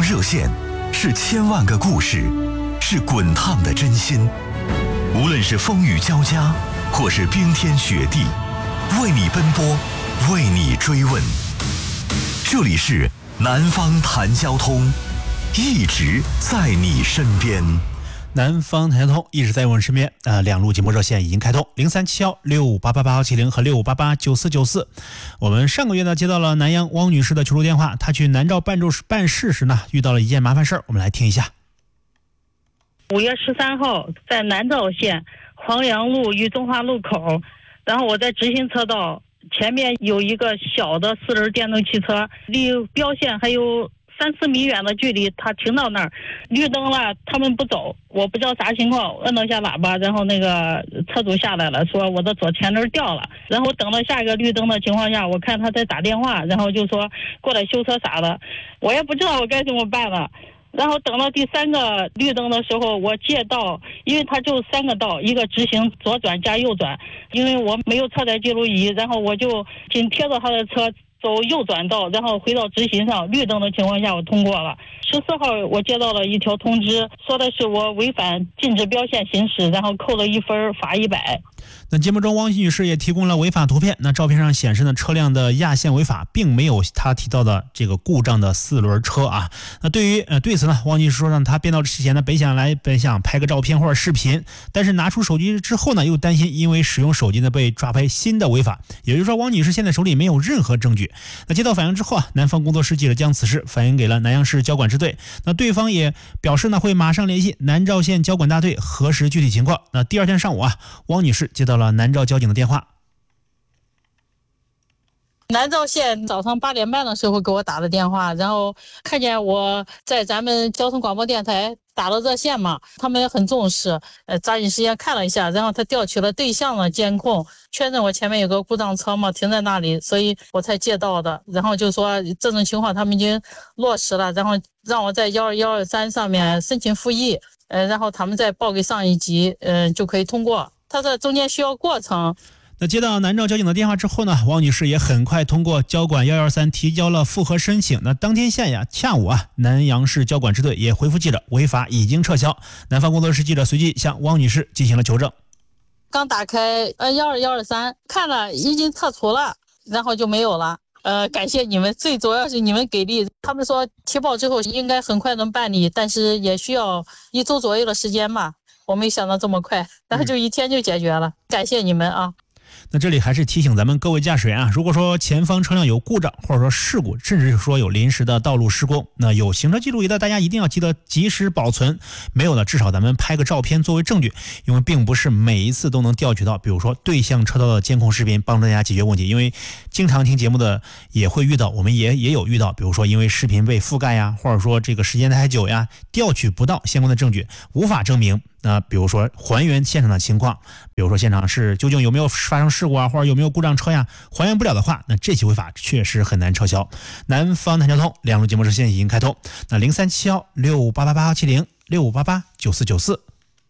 热线是千万个故事，是滚烫的真心。无论是风雨交加，或是冰天雪地，为你奔波，为你追问。这里是南方谈交通，一直在你身边。 南方谈交通一直在我们身边。两路节目热线已经开通，037165888870和65889494。我们上个月呢接到了南阳汪女士的求助电话，她去南诏办事时呢遇到了一件麻烦事儿，我们来听一下。 5月13号在南诏县黄杨路与中华路口，然后我在直行车道前面有一个小的4轮电动汽车，离标线还有3-4米远的距离，他停到那儿，绿灯了，他们不走，我不知道啥情况，摁了下喇叭，然后那个车主下来了，说我的左前轮掉了，然后等到下一个绿灯的情况下，我看他在打电话，然后就说过来修车啥的，我也不知道我该怎么办了。然后等到第3个绿灯的时候，我借道，因为它就3个道，一个直行左转加右转，因为我没有车载记录仪，然后我就紧贴着他的车走右转道，然后回到直行上，绿灯的情况下我通过了。14号我接到了一条通知，说的是我违反禁止标线行驶，然后扣了1分，罚100。 那节目中汪女士也提供了违法图片，那照片上显示呢车辆的压线违法，并没有她提到的这个故障的4轮车啊。那对此呢，汪女士说让她编导之前呢本想拍个照片或者视频，但是拿出手机之后呢又担心因为使用手机呢被抓拍新的违法，也就是说汪女士现在手里没有任何证据。那接到反映之后啊，南方工作室记者将此事反映给了南阳市交管支队，那对方也表示呢会马上联系南诏县交管大队核实具体情况。那第2天上午啊，汪女士接到了南诏交警的电话。 南诏县早上8点半的时候给我打的电话，然后看见我在咱们交通广播电台打了热线嘛，他们也很重视，抓紧时间看了一下，然后他调取了对向的监控，确认我前面有个故障车嘛停在那里，所以我才借到的，然后就说这种情况他们已经落实了，然后让我在12123上面申请复议，然后他们再报给上一级，就可以通过，它这中间需要过程。 那接到南诏交警的电话之后呢，汪女士也很快通过交管113提交了复核申请。那当天下午啊，南阳市交管支队也回复记者，违法已经撤销。南方工作室记者随即向汪女士进行了求证。 刚打开12123看了，已经撤除了，然后就没有了。感谢你们，最主要是你们给力。他们说提报之后应该很快能办理，但是也需要1周左右的时间吧。我没想到这么快，然后就1天就解决了。感谢你们啊！ 那这里还是提醒咱们各位驾驶员啊，如果说前方车辆有故障，或者说事故，甚至说有临时的道路施工，那有行车记录仪的大家一定要记得及时保存，没有的至少咱们拍个照片作为证据，因为并不是每一次都能调取到，比如说对向车道的监控视频帮助大家解决问题。因为经常听节目的也会遇到，我们也有遇到，比如说因为视频被覆盖呀，或者说这个时间太久呀，调取不到相关的证据，无法证明。那比如说还原现场的情况，比如说现场是究竟有没有发生事故啊，或者有没有故障车呀，还原不了的话，那这起违法确实很难撤销。南方谈交通两路节目热线已经开通，那037165888870 65889494。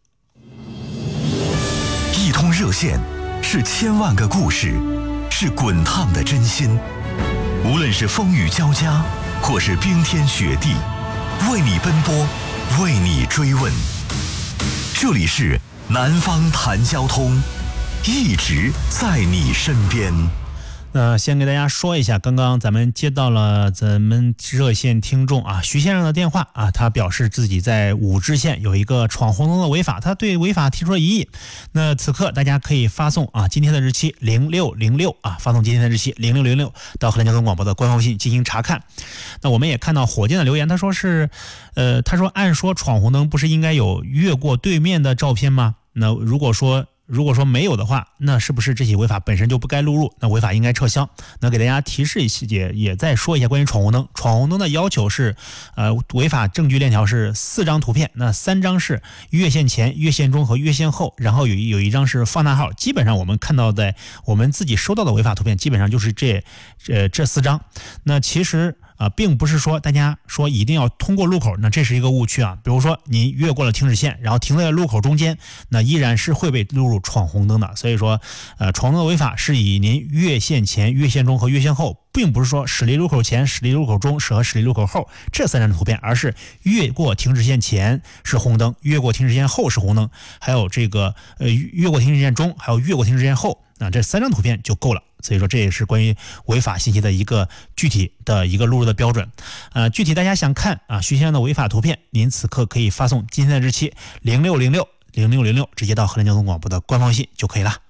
一通热线是千万个故事，是滚烫的真心。无论是风雨交加，或是冰天雪地，为你奔波，为你追问。这里是南方谈交通，一直在你身边。 先给大家说一下，刚刚咱们接到了咱们热线听众啊徐先生的电话啊，他表示自己在武支县有一个闯红灯的违法，他对违法提出了异议。那此刻大家可以发送今天的日期0606发送今天的日期0606到河南交通广播的官方微信进行查看。那我们也看到火箭的留言，他说按说闯红灯不是应该有越过对面的照片吗？那如果说没有的话，那是不是这起违法本身就不该录入？那违法应该撤销。那给大家提示一些，也再说一下关于闯红灯。闯红灯的要求是，违法证据链条是4张图片，那3张是越线前、越线中和越线后，然后有一张是放大号。基本上我们看到的，我们自己收到的违法图片，基本上就是这4张。那其实并不是说大家说一定要通过路口，那这是一个误区啊。比如说您越过了停止线，然后停在路口中间，那依然是会被录入闯红灯的。所以说，闯红灯违法是以您越线前、越线中和越线后，并不是说驶离路口前、驶离路口中和驶离路口后这3张图片，而是越过停止线前是红灯，越过停止线后是红灯，还有这个越过停止线中，还有越过停止线后，那这3张图片就够了。所以说这也是关于违法信息的一个具体的一个录入的标准。具体大家想看徐先生的违法图片，您此刻可以发送今天的日期06060606，直接到河南交通广播的官方信就可以了。